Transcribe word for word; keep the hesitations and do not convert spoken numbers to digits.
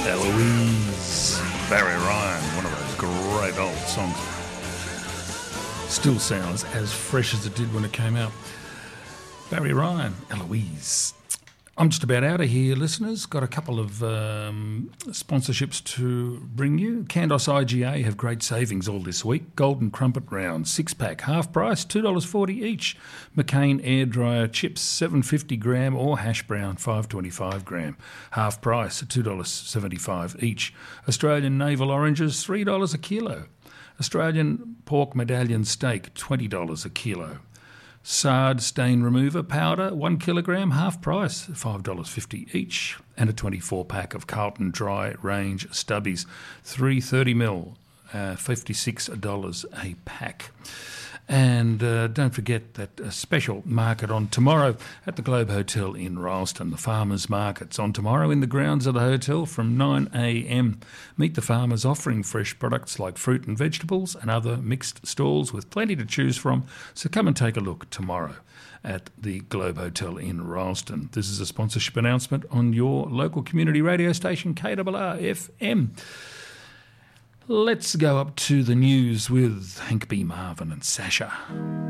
Eloise, Barry Ryan, one of those great old songs. Still sounds as fresh as it did when it came out. Barry Ryan, Eloise. I'm just about out of here, listeners. Got a couple of um, sponsorships to bring you. Candos I G A have great savings all this week. Golden Crumpet Round, six-pack, half price, two dollars forty each. McCain Air Dryer Chips, seven fifty gram, or Hash Brown, five twenty-five gram. Half price, two dollars seventy-five each. Australian Navel Oranges, three dollars a kilo. Australian Pork Medallion Steak, twenty dollars a kilo. Sard Stain Remover Powder, one kilogram, half price, five dollars fifty each. And a twenty-four pack of Carlton Dry Range Stubbies, three thirty mil, uh, fifty-six dollars a pack. And uh, don't forget that a special market on tomorrow at the Globe Hotel in Rylstone. The Farmers Market's on tomorrow in the grounds of the hotel from nine a m. Meet the farmers offering fresh products like fruit and vegetables and other mixed stalls with plenty to choose from. So come and take a look tomorrow at the Globe Hotel in Rylstone. This is a sponsorship announcement on your local community radio station, K R R F M. Let's go up to the news with Hank B. Marvin and Sasha.